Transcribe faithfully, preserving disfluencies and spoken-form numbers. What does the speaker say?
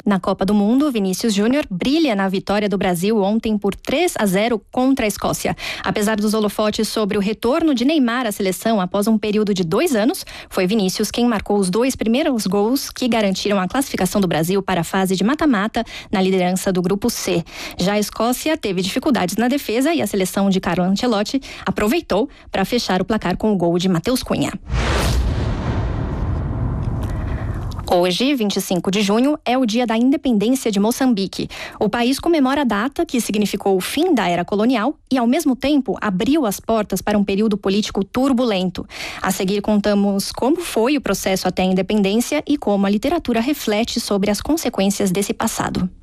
Na Copa do Mundo, Vinícius Júnior brilha na vitória do Brasil ontem por três a zero contra a Escócia. Apesar dos holofotes sobre o retorno de Neymar à seleção após um período de dois anos, foi Vinícius quem marcou os dois primeiros gols que garantiram a classificação do Brasil para a fase de mata-mata na liderança do Grupo C. Já a Escócia teve dificuldades na defesa e a seleção de Carlo Ancelotti aproveitou para fechar o placar com o gol de Matheus Cunha. Hoje, vinte e cinco de junho, é o dia da independência de Moçambique. O país comemora a data que significou o fim da era colonial e, ao mesmo tempo, abriu as portas para um período político turbulento. A seguir, contamos como foi o processo até a independência e como a literatura reflete sobre as consequências desse passado.